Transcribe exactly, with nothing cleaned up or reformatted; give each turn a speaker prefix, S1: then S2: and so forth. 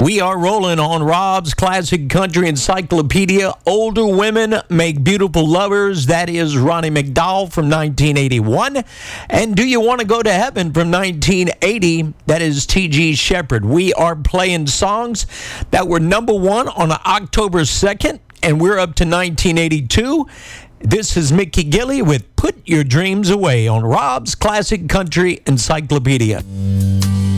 S1: We are rolling on Rob's Classic Country Encyclopedia. Older Women Make Beautiful Lovers. That is Ronnie McDowell from nineteen eighty-one. And Do You Want to Go to Heaven from nineteen eighty. That is T G Shepherd. We are playing songs that were number one on October second, and we're up to nineteen eighty-two. This is Mickey Gilley with Put Your Dreams Away on Rob's Classic Country Encyclopedia.